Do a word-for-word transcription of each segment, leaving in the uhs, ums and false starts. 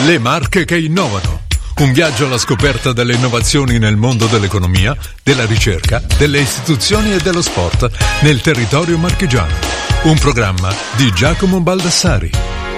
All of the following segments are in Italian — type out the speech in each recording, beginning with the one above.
Le marche che innovano. Un viaggio alla scoperta delle innovazioni nel mondo dell'economia, della ricerca, delle istituzioni e dello sport nel territorio marchigiano. Un programma di Giacomo Baldassari.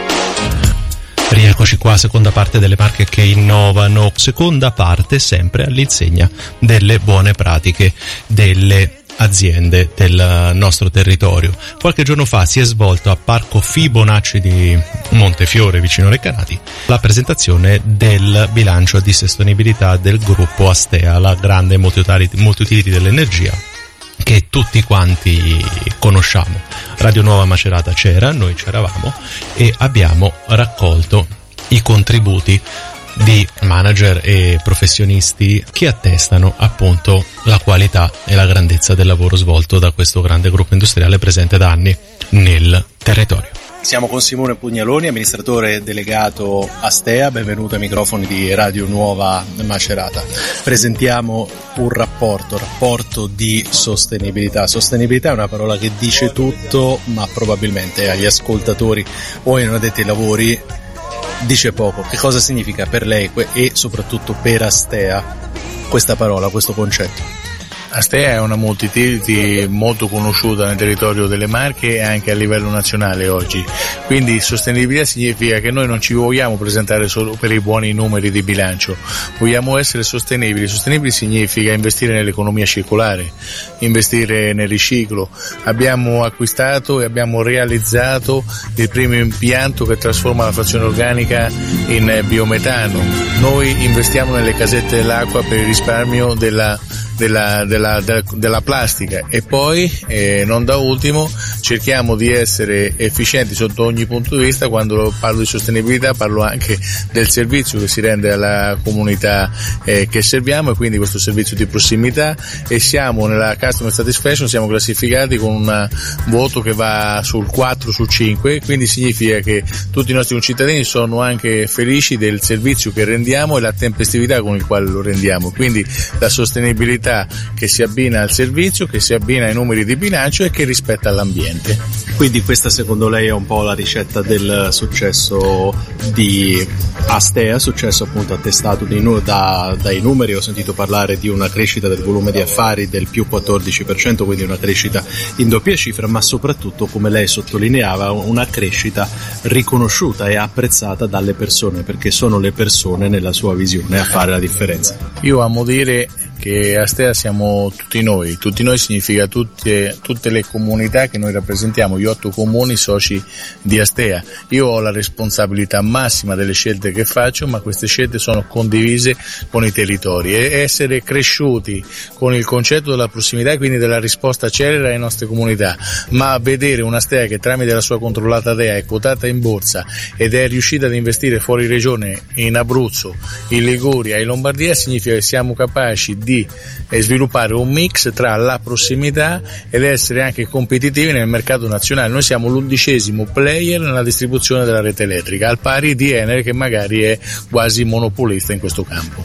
Rieccoci qua, seconda parte delle marche che innovano, seconda parte sempre all'insegna delle buone pratiche delle aziende del nostro territorio. Qualche giorno fa si è svolto a Parco Fibonacci di Montefiore, vicino Recanati, la presentazione del bilancio di sostenibilità del gruppo Astea, la grande multiutility dell'energia che tutti quanti conosciamo. Radio Nuova Macerata c'era, noi c'eravamo e abbiamo raccolto i contributi di manager e professionisti che attestano appunto la qualità e la grandezza del lavoro svolto da questo grande gruppo industriale presente da anni nel territorio. Siamo con Simone Pugnaloni, amministratore delegato Astea, benvenuto ai microfoni di Radio Nuova Macerata. Presentiamo un rapporto, rapporto di sostenibilità. Sostenibilità è una parola che dice tutto, ma probabilmente agli ascoltatori o ai non addetti ai lavori dice poco. Che cosa significa per lei e soprattutto per Astea questa parola, questo concetto? Astea è una multiutility molto conosciuta nel territorio delle Marche e anche a livello nazionale oggi, quindi sostenibilità significa che noi non ci vogliamo presentare solo per i buoni numeri di bilancio, vogliamo essere sostenibili. Sostenibili significa investire nell'economia circolare, investire nel riciclo. Abbiamo acquistato e abbiamo realizzato il primo impianto che trasforma la frazione organica in biometano. Noi investiamo nelle casette dell'acqua per il risparmio della Della, della, della, della plastica e poi eh, non da ultimo cerchiamo di essere efficienti sotto ogni punto di vista. Quando parlo di sostenibilità parlo anche del servizio che si rende alla comunità eh, che serviamo, e quindi questo servizio di prossimità, e siamo nella Customer Satisfaction, siamo classificati con un voto che va sul quattro su cinque, quindi significa che tutti i nostri concittadini sono anche felici del servizio che rendiamo e la tempestività con il quale lo rendiamo, quindi la sostenibilità che si abbina al servizio, che si abbina ai numeri di bilancio e che rispetta l'ambiente. Quindi questa secondo lei è un po' la ricetta del successo di Astea, successo appunto attestato di nu- da, dai numeri. Ho sentito parlare di una crescita del volume di affari del più quattordici per cento, quindi una crescita in doppia cifra, ma soprattutto, come lei sottolineava, una crescita riconosciuta e apprezzata dalle persone, perché sono le persone nella sua visione a fare la differenza. Io amo dire che Astea siamo tutti noi, tutti noi significa tutte, tutte le comunità che noi rappresentiamo, gli otto comuni soci di Astea. Io ho la responsabilità massima delle scelte che faccio, ma queste scelte sono condivise con i territori, e essere cresciuti con il concetto della prossimità e quindi della risposta celere alle nostre comunità, ma vedere un'Astea che tramite la sua controllata D E A è quotata in borsa ed è riuscita ad investire fuori regione, in Abruzzo, in Liguria e in Lombardia, significa che siamo capaci di di sviluppare un mix tra la prossimità ed essere anche competitivi nel mercato nazionale. Noi siamo l'undicesimo player nella distribuzione della rete elettrica, al pari di Enel, che magari è quasi monopolista in questo campo.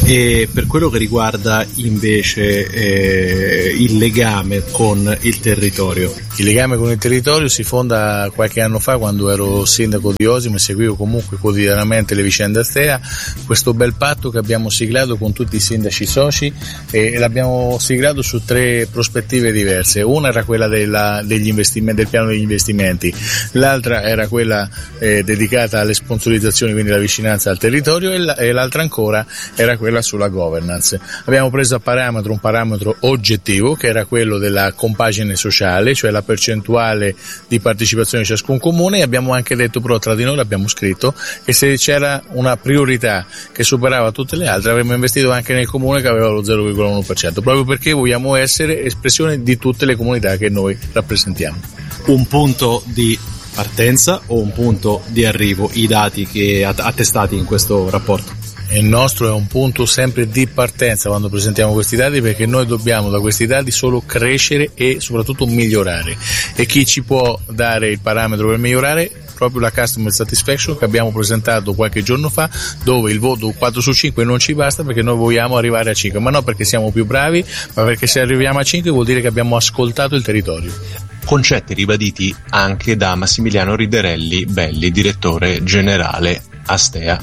E per quello che riguarda invece eh, il legame con il territorio? Il legame con il territorio si fonda qualche anno fa, quando ero sindaco di Osimo e seguivo comunque quotidianamente le vicende Astea, questo bel patto che abbiamo siglato con tutti i sindaci soci, e l'abbiamo siglato su tre prospettive diverse. Una era quella della, degli investimenti, del piano degli investimenti, l'altra era quella eh, dedicata alle sponsorizzazioni, quindi la vicinanza al territorio, e, la, e l'altra ancora era quella sulla governance. Abbiamo preso a parametro un parametro oggettivo, che era quello della compagine sociale, cioè la percentuale di partecipazione di ciascun comune, e abbiamo anche detto, però tra di noi l'abbiamo scritto, che se c'era una priorità che superava tutte le altre avremmo investito anche nel comune che aveva lo zero virgola uno per cento, proprio perché vogliamo essere espressione di tutte le comunità che noi rappresentiamo. Un punto di partenza o un punto di arrivo, i dati che attestati in questo rapporto? Il nostro è un punto sempre di partenza quando presentiamo questi dati, perché noi dobbiamo da questi dati solo crescere e soprattutto migliorare, e chi ci può dare il parametro per migliorare? Proprio la Customer Satisfaction che abbiamo presentato qualche giorno fa, dove il voto quattro su cinque non ci basta, perché noi vogliamo arrivare a cinque, ma non perché siamo più bravi, ma perché se arriviamo a cinque vuol dire che abbiamo ascoltato il territorio. Concetti ribaditi anche da Massimiliano Riderelli Belli, direttore generale Astea.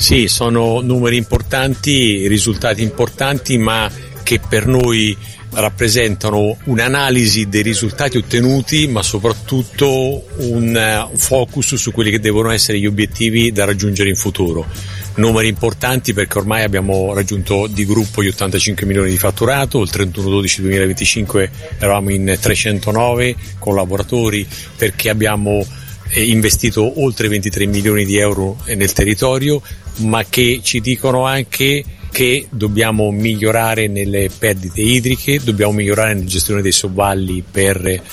Sì, sono numeri importanti, risultati importanti, ma che per noi rappresentano un'analisi dei risultati ottenuti, ma soprattutto un focus su quelli che devono essere gli obiettivi da raggiungere in futuro. Numeri importanti perché ormai abbiamo raggiunto di gruppo gli ottantacinque milioni di fatturato, il trentuno dodici duemilaventicinque eravamo in trecentonove collaboratori, perché abbiamo investito oltre ventitré milioni di euro nel territorio, ma che ci dicono anche che dobbiamo migliorare nelle perdite idriche, dobbiamo migliorare nella gestione dei sobballi per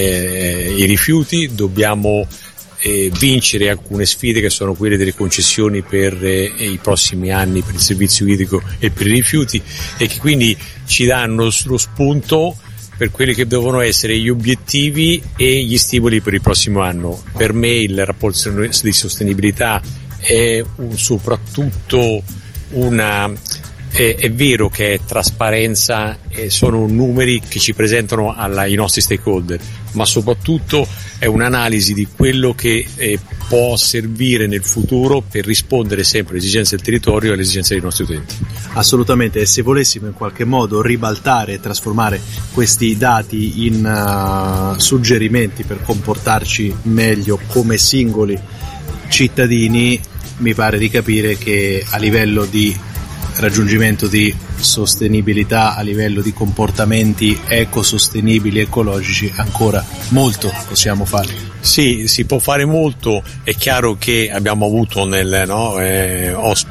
eh, i rifiuti, dobbiamo eh, vincere alcune sfide che sono quelle delle concessioni per eh, i prossimi anni per il servizio idrico e per i rifiuti, e che quindi ci danno lo spunto per quelli che devono essere gli obiettivi e gli stimoli per il prossimo anno. Per me il rapporto di sostenibilità è un, soprattutto una è, è vero che è trasparenza e sono numeri che ci presentano alla, ai nostri stakeholder, ma soprattutto è un'analisi di quello che eh, può servire nel futuro per rispondere sempre alle esigenze del territorio e alle esigenze dei nostri utenti. Assolutamente, e se volessimo in qualche modo ribaltare e trasformare questi dati in uh, suggerimenti per comportarci meglio come singoli cittadini, mi pare di capire che a livello di raggiungimento di sostenibilità, a livello di comportamenti ecosostenibili, ecologici, ancora molto possiamo fare. Sì, si può fare molto. È chiaro che abbiamo avuto nel no, eh,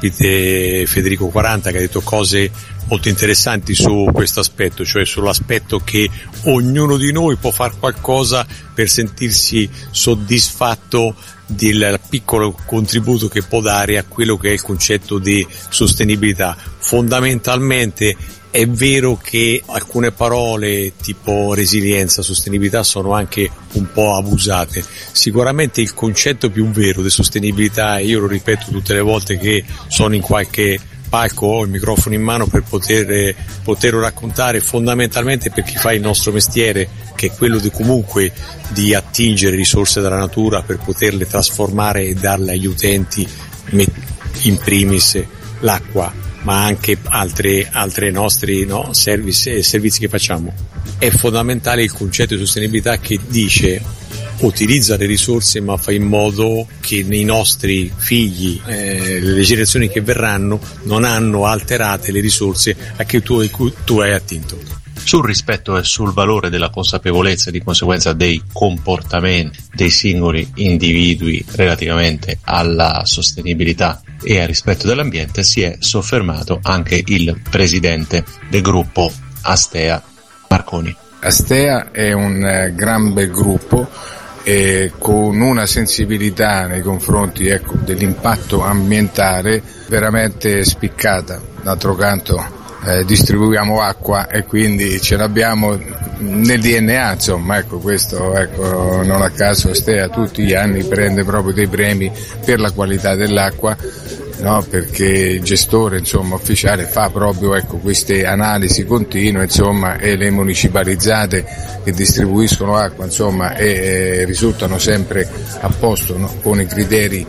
ospite Federico quaranta che ha detto cose molto interessanti su questo aspetto, cioè sull'aspetto che ognuno di noi può fare qualcosa per sentirsi soddisfatto del piccolo contributo che può dare a quello che è il concetto di sostenibilità. Fondamentalmente è vero che alcune parole tipo resilienza, sostenibilità sono anche un po' abusate. Sicuramente il concetto più vero di sostenibilità, e io lo ripeto tutte le volte che sono in qualche palco, ho il microfono in mano per poter, poterlo raccontare, fondamentalmente per chi fa il nostro mestiere, che è quello di comunque di attingere risorse dalla natura per poterle trasformare e darle agli utenti, in primis l'acqua, ma anche altre, altre nostri no, service e servizi che facciamo. È fondamentale il concetto di sostenibilità che dice utilizza le risorse ma fa in modo che i nostri figli, eh, le generazioni che verranno, non hanno alterate le risorse a che tu, tu hai attinto. Sul rispetto e sul valore della consapevolezza e di conseguenza dei comportamenti dei singoli individui relativamente alla sostenibilità e al rispetto dell'ambiente si è soffermato anche il presidente del gruppo Astea, Marconi. Astea è un eh, gran bel gruppo e con una sensibilità nei confronti ecco, dell'impatto ambientale veramente spiccata. D'altro canto eh, distribuiamo acqua e quindi ce l'abbiamo nel D N A, insomma, ecco questo, ecco, non a caso Astea tutti gli anni prende proprio dei premi per la qualità dell'acqua, no? Perché il gestore, insomma, ufficiale fa proprio ecco queste analisi continue, insomma, e le municipalizzate che distribuiscono acqua, insomma, e, e risultano sempre a posto, no? Con i criteri